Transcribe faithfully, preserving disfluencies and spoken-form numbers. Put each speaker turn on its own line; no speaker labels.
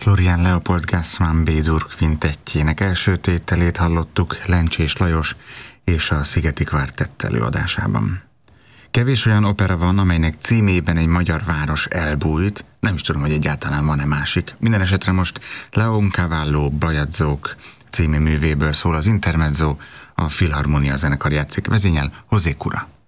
Florian Leopold Gassman B-dur kvintettjének első tételét hallottuk Lencsés Lajos és a Szigeti Kvartett előadásában. Kevés olyan opera van, amelynek címében egy magyar város elbújt, nem is tudom, hogy egyáltalán van-e másik. Minden esetre most Leoncavallo Bajadzók című művéből szól az Intermezzo, a Filharmonia zenekar játszik, vezényel José Cura.